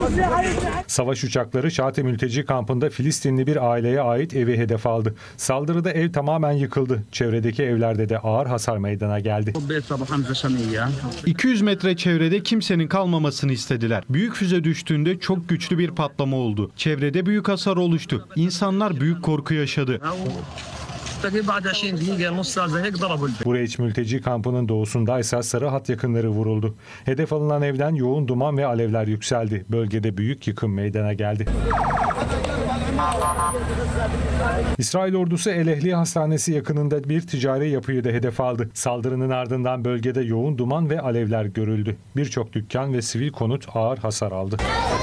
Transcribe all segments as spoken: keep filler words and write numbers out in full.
Savaş uçakları Şati mülteci kampında Filistinli bir aileye ait evi hedef aldı. Saldırıda ev tamamen yıkıldı. Çevredeki evlerde de ağır hasar meydana geldi. iki yüz metre çevrede kimsenin kalmamasını istediler. Büyük füze düştüğünde çok güçlü bir patlama oldu. Çevrede büyük hasar oluştu. İnsanlar büyük korku yaşadı. Bureç mülteci kampının doğusundaysa sarı hat yakınları vuruldu. Hedef alınan evden yoğun duman ve alevler yükseldi. Bölgede büyük yıkım meydana geldi. İsrail ordusu El Ehli Hastanesi yakınında bir ticari yapıyı da hedef aldı. Saldırının ardından bölgede yoğun duman ve alevler görüldü. Birçok dükkan ve sivil konut ağır hasar aldı.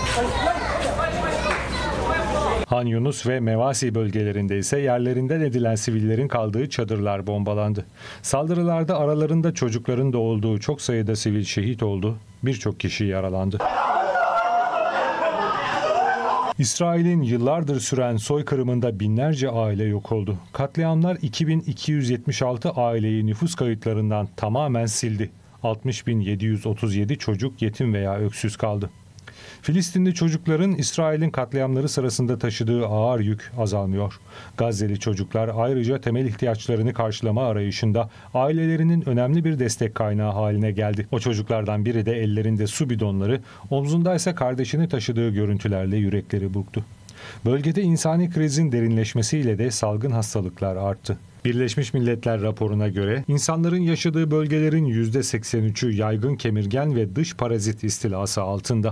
Han Yunus ve Mevasi bölgelerinde ise yerlerinden edilen sivillerin kaldığı çadırlar bombalandı. Saldırılarda aralarında çocukların da olduğu çok sayıda sivil şehit oldu, birçok kişi yaralandı. İsrail'in yıllardır süren soykırımında binlerce aile yok oldu. Katliamlar iki bin iki yüz yetmiş altı aileyi nüfus kayıtlarından tamamen sildi. altmış bin yedi yüz otuz yedi çocuk yetim veya öksüz kaldı. Filistinli çocukların İsrail'in katliamları sırasında taşıdığı ağır yük azalmıyor. Gazze'li çocuklar ayrıca temel ihtiyaçlarını karşılama arayışında ailelerinin önemli bir destek kaynağı haline geldi. O çocuklardan biri de ellerinde su bidonları, omzunda ise kardeşini taşıdığı görüntülerle yürekleri burktu. Bölgede insani krizin derinleşmesiyle de salgın hastalıklar arttı. Birleşmiş Milletler raporuna göre insanların yaşadığı bölgelerin yüzde seksen üçü yaygın kemirgen ve dış parazit istilası altında.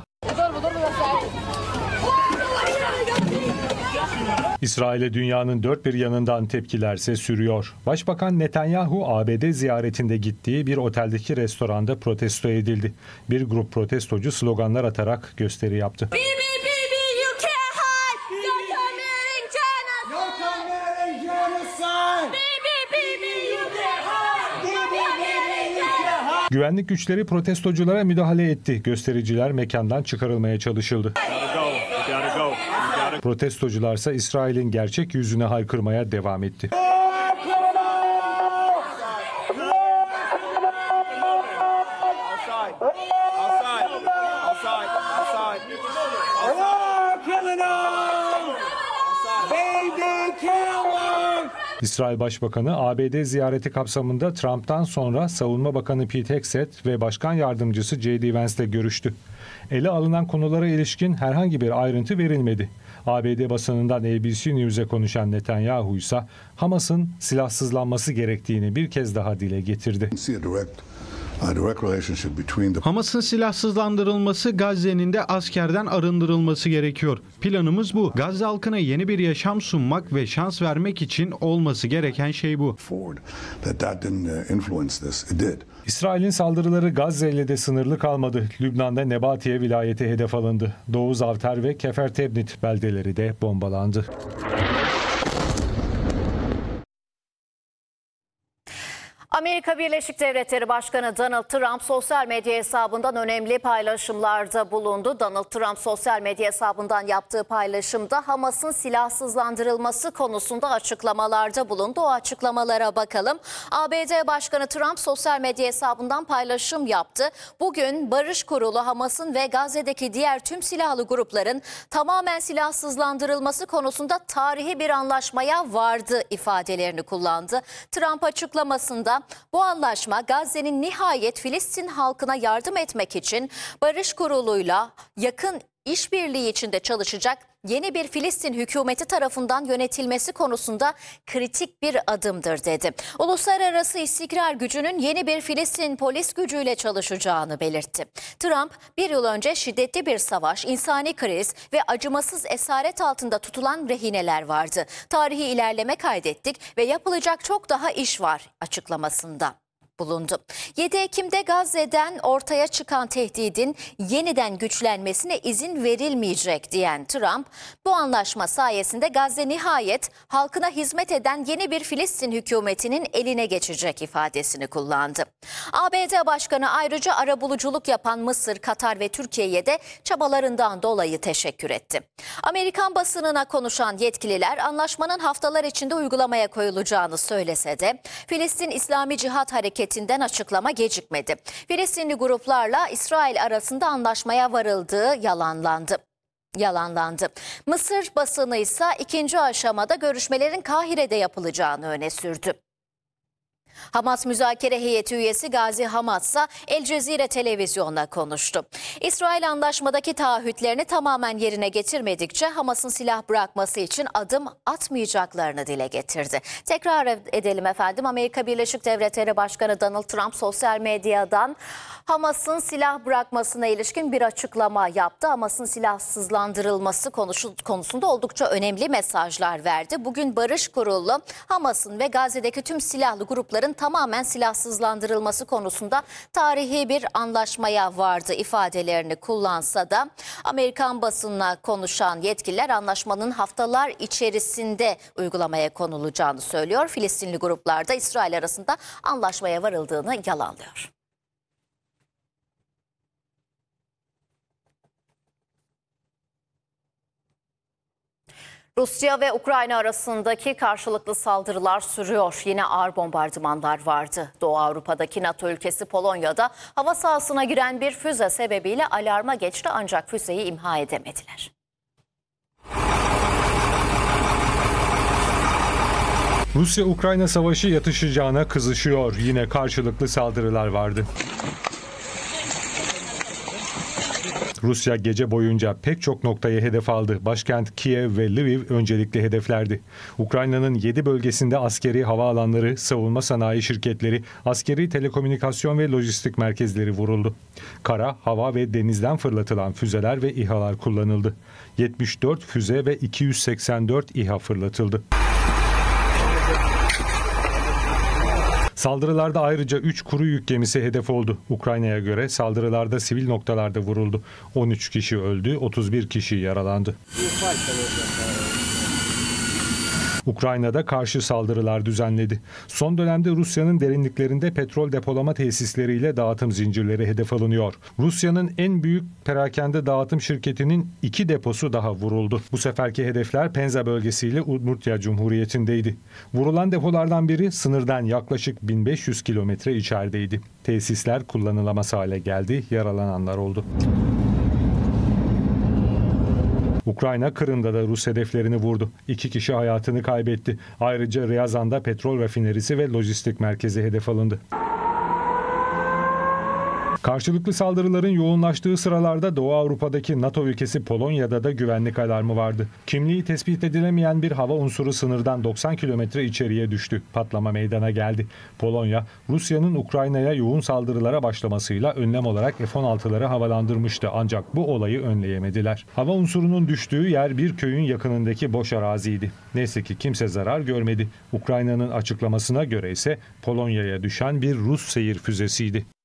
İsrail'e dünyanın dört bir yanından tepkilerse sürüyor. Başbakan Netanyahu A B D ziyaretinde gittiği bir oteldeki restoranda protesto edildi. Bir grup protestocu sloganlar atarak gösteri yaptı. Güvenlik güçleri protestoculara müdahale etti. Göstericiler mekandan çıkarılmaya çalışıldı. Protestocularsa İsrail'in gerçek yüzüne haykırmaya devam etti. İsrail Başbakanı A B D ziyareti kapsamında Trump'tan sonra Savunma Bakanı Pete Hegseth ve Başkan Yardımcısı J D Vance ile görüştü. Ele alınan konulara ilişkin herhangi bir ayrıntı verilmedi. A B D basınından A B C News'e konuşan Netanyahu ise Hamas'ın silahsızlanması gerektiğini bir kez daha dile getirdi. Hamas'ın silahsızlandırılması, Gazze'nin de askerden arındırılması gerekiyor. Planımız bu. Gazze halkına yeni bir yaşam sunmak ve şans vermek için olması gereken şey bu. İsrail'in saldırıları Gazze ile de sınırlı kalmadı. Lübnan'da Nebatiye vilayeti hedef alındı. Doğu Zavter ve Kefer Tebnit beldeleri de bombalandı. Amerika Birleşik Devletleri Başkanı Donald Trump sosyal medya hesabından önemli paylaşımlarda bulundu. Donald Trump sosyal medya hesabından yaptığı paylaşımda Hamas'ın silahsızlandırılması konusunda açıklamalarda bulundu. O açıklamalara bakalım. A B D Başkanı Trump sosyal medya hesabından paylaşım yaptı. Bugün Barış Kurulu Hamas'ın ve Gazze'deki diğer tüm silahlı grupların tamamen silahsızlandırılması konusunda tarihi bir anlaşmaya vardı ifadelerini kullandı. Trump açıklamasında bu anlaşma Gazze'nin nihayet Filistin halkına yardım etmek için Barış Kurulu'yla yakın işbirliği içinde çalışacak yeni bir Filistin hükümeti tarafından yönetilmesi konusunda kritik bir adımdır dedi. Uluslararası istikrar gücünün yeni bir Filistin polis gücüyle çalışacağını belirtti. Trump bir yıl önce şiddetli bir savaş, insani kriz ve acımasız esaret altında tutulan rehineler vardı. Tarihi ilerleme kaydettik ve yapılacak çok daha iş var açıklamasında bulundu. yedi Ekim'de Gazze'den ortaya çıkan tehdidin yeniden güçlenmesine izin verilmeyecek diyen Trump, bu anlaşma sayesinde Gazze nihayet halkına hizmet eden yeni bir Filistin hükümetinin eline geçecek ifadesini kullandı. A B D Başkanı ayrıca arabuluculuk yapan Mısır, Katar ve Türkiye'ye de çabalarından dolayı teşekkür etti. Amerikan basınına konuşan yetkililer anlaşmanın haftalar içinde uygulamaya koyulacağını söylese de Filistin İslami Cihat Hareketi şirketinden açıklama gecikmedi. Filistinli gruplarla İsrail arasında anlaşmaya varıldığı yalanlandı. Yalanlandı. Mısır basını ise ikinci aşamada görüşmelerin Kahire'de yapılacağını öne sürdü. Hamas müzakere heyeti üyesi Gazi Hamad ise El Cezire televizyonuna konuştu. İsrail anlaşmadaki taahhütlerini tamamen yerine getirmedikçe Hamas'ın silah bırakması için adım atmayacaklarını dile getirdi. Tekrar edelim efendim. Amerika Birleşik Devletleri Başkanı Donald Trump sosyal medyadan Hamas'ın silah bırakmasına ilişkin bir açıklama yaptı. Hamas'ın silahsızlandırılması konusunda oldukça önemli mesajlar verdi. Bugün Barış Kurulu Hamas'ın ve Gazze'deki tüm silahlı grupların tamamen silahsızlandırılması konusunda tarihi bir anlaşmaya vardı ifadelerini kullansa da Amerikan basınına konuşan yetkililer anlaşmanın haftalar içerisinde uygulamaya konulacağını söylüyor. Filistinli gruplarda İsrail arasında anlaşmaya varıldığını yalanlıyor. Rusya ve Ukrayna arasındaki karşılıklı saldırılar sürüyor. Yine ağır bombardımanlar vardı. Doğu Avrupa'daki NATO ülkesi Polonya'da hava sahasına giren bir füze sebebiyle alarma geçti ancak füzeyi imha edemediler. Rusya-Ukrayna savaşı yatışacağına kızışıyor. Yine karşılıklı saldırılar vardı. Rusya gece boyunca pek çok noktayı hedef aldı. Başkent Kiev ve Lviv öncelikli hedeflerdi. Ukrayna'nın yedi bölgesinde askeri havaalanları, savunma sanayi şirketleri, askeri telekomünikasyon ve lojistik merkezleri vuruldu. Kara, hava ve denizden fırlatılan füzeler ve İHA'lar kullanıldı. yetmiş dört füze ve iki yüz seksen dört İHA fırlatıldı. Saldırılarda ayrıca üç kuru yük gemisi hedef oldu. Ukrayna'ya göre saldırılarda sivil noktalarda vuruldu. on üç kişi öldü, otuz bir kişi yaralandı. Ukrayna'da karşı saldırılar düzenledi. Son dönemde Rusya'nın derinliklerinde petrol depolama tesisleriyle dağıtım zincirleri hedef alınıyor. Rusya'nın en büyük perakende dağıtım şirketinin iki deposu daha vuruldu. Bu seferki hedefler Penza bölgesiyle Udmurtya Cumhuriyeti'ndeydi. Vurulan depolardan biri sınırdan yaklaşık bin beş yüz kilometre içerideydi. Tesisler kullanılamaz hale geldi, yaralananlar oldu. Ukrayna, Kırım'da da Rus hedeflerini vurdu. İki kişi hayatını kaybetti. Ayrıca Ryazan'da petrol rafinerisi ve lojistik merkezi hedef alındı. Karşılıklı saldırıların yoğunlaştığı sıralarda Doğu Avrupa'daki NATO ülkesi Polonya'da da güvenlik alarmı vardı. Kimliği tespit edilemeyen bir hava unsuru sınırdan doksan kilometre içeriye düştü. Patlama meydana geldi. Polonya, Rusya'nın Ukrayna'ya yoğun saldırılara başlamasıyla önlem olarak F on altıları havalandırmıştı ancak bu olayı önleyemediler. Hava unsurunun düştüğü yer bir köyün yakınındaki boş araziydi. Neyse ki kimse zarar görmedi. Ukrayna'nın açıklamasına göre ise Polonya'ya düşen bir Rus seyir füzesiydi.